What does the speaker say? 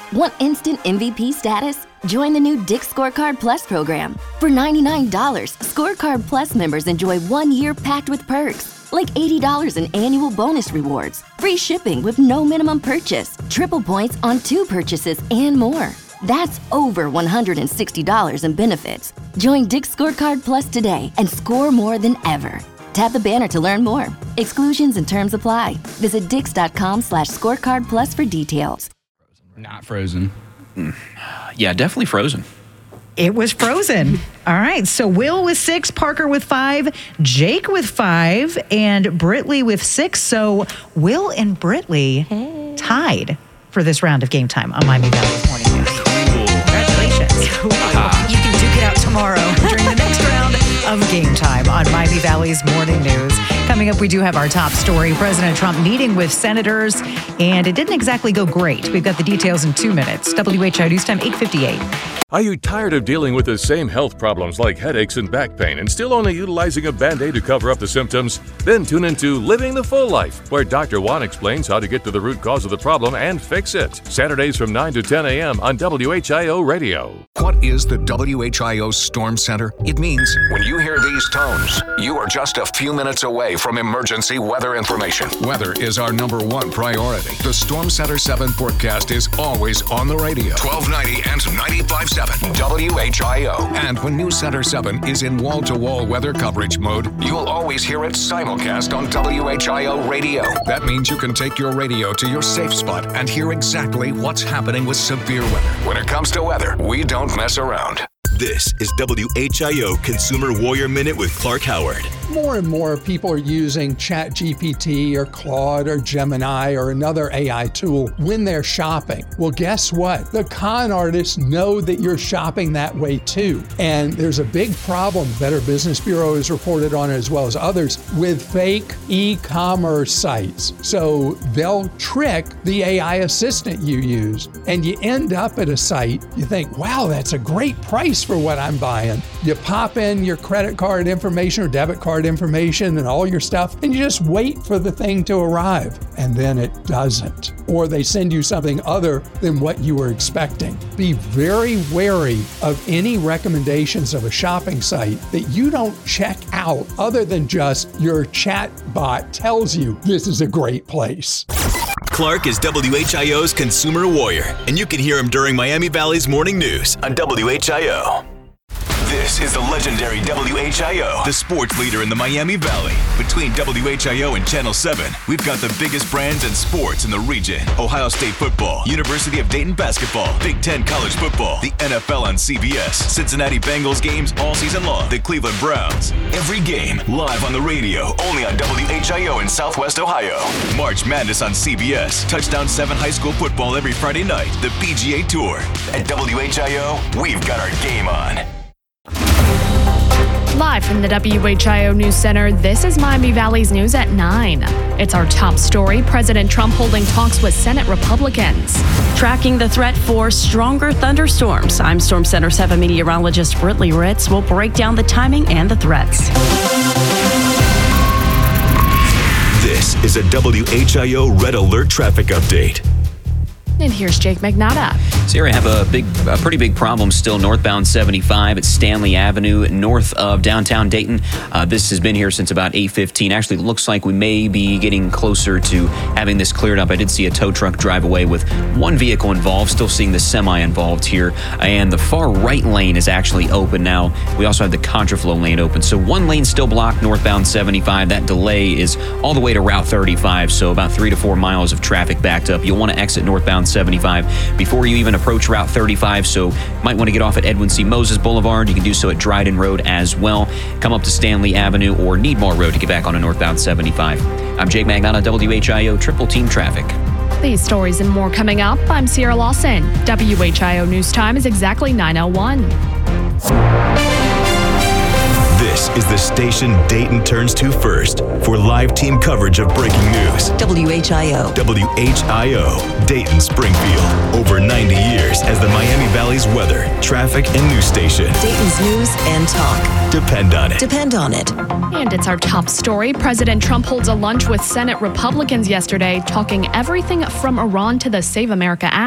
Want instant MVP status? Join the new Dick's Scorecard Plus program. For $99, Scorecard Plus members enjoy 1 year packed with perks, like $80 in annual bonus rewards, free shipping with no minimum purchase, triple points on 2 purchases, and more. That's over $160 in benefits. Join Dick's Scorecard Plus today and score more than ever. Tap the banner to learn more. Exclusions and terms apply. Visit dix.com/scorecard plus for details. Not Frozen. Yeah, definitely Frozen. It was Frozen. All right. So Will with 6, Parker with 5, Jake with 5, and Britley with 6. So Will and Britley tied for this round of Game Time on Miami Valley's Morning News. Congratulations. You can duke it out tomorrow during the next round of Game Time on Miami Valley's Morning News. Coming up, we do have our top story. President Trump meeting with senators, and it didn't exactly go great. We've got the details in 2 minutes. WHIO News Time, 8:58. Are you tired of dealing with the same health problems like headaches and back pain and still only utilizing a Band-Aid to cover up the symptoms? Then tune into Living the Full Life, where Dr. Juan explains how to get to the root cause of the problem and fix it. Saturdays from 9 to 10 a.m. on WHIO Radio. What is the WHIO Storm Center? It means when you hear these tones, you are just a few minutes away from emergency weather information. Weather is our #1 priority. The Storm Center 7 forecast is always on the radio. 1290 and 95.7 WHIO. And when News Center 7 is in wall-to-wall weather coverage mode, you'll always hear it simulcast on WHIO Radio. That means you can take your radio to your safe spot and hear exactly what's happening with severe weather. When it comes to weather, we don't mess around. This is WHIO Consumer Warrior Minute with Clark Howard. More and more people are using ChatGPT or Claude or Gemini or another AI tool when they're shopping. Well, guess what? The con artists know that you're shopping that way too. And there's a big problem Better Business Bureau has reported on, as well as others, with fake e-commerce sites. So they'll trick the AI assistant you use, and you end up at a site, you think, wow, that's a great price for what I'm buying. You pop in your credit card information or debit card information and all your stuff, and you just wait for the thing to arrive, and then it doesn't. Or they send you something other than what you were expecting. Be very wary of any recommendations of a shopping site that you don't check out other than just your chat bot tells you this is a great place. Clark is WHIO's Consumer Warrior, and you can hear him during Miami Valley's Morning News on WHIO. This is the legendary WHIO, the sports leader in the Miami Valley. Between WHIO and Channel 7, we've got the biggest brands and sports in the region. Ohio State football, University of Dayton basketball, Big Ten college football, the NFL on CBS, Cincinnati Bengals games all season long, the Cleveland Browns. Every game live on the radio, only on WHIO in Southwest Ohio. March Madness on CBS, Touchdown 7 high school football every Friday night, the PGA Tour. At WHIO, we've got our game on. Live from the WHIO News Center, this is Miami Valley's News at 9. It's our top story. President Trump holding talks with Senate Republicans. Tracking the threat for stronger thunderstorms. I'm Storm Center 7 meteorologist Britley Ritz. We'll break down the timing and the threats. This is a WHIO Red Alert traffic update. And here's Jake McNaughton. Sarah, I have a pretty big problem still northbound 75 at Stanley Avenue, north of downtown Dayton. This has been here since about 8:15. Actually, it looks like we may be getting closer to having this cleared up. I did see a tow truck drive away with one vehicle involved, still seeing the semi involved here. And the far right lane is actually open now. We also have the contraflow lane open. So one lane still blocked northbound 75. That delay is all the way to Route 35, so about 3 to 4 miles of traffic backed up. You'll want to exit northbound 75 before you even approach Route 35, so might want to get off at Edwin C. Moses Boulevard. You can do so at Dryden Road as well. Come up to Stanley Avenue or Needmore Road to get back on a northbound 75. I'm Jake McNaughton, WHIO Triple Team Traffic. These stories and more coming up. I'm Sierra Lawson. WHIO News Time is exactly 9:01. This is the station Dayton turns to first for live team coverage of breaking news. WHIO. WHIO, Dayton Springfield. Over 90 years as the Miami Valley's weather, traffic, and news station. Dayton's news and talk. Depend on it. Depend on it. And it's our top story. President Trump holds a lunch with Senate Republicans yesterday, talking everything from Iran to the Save America Act.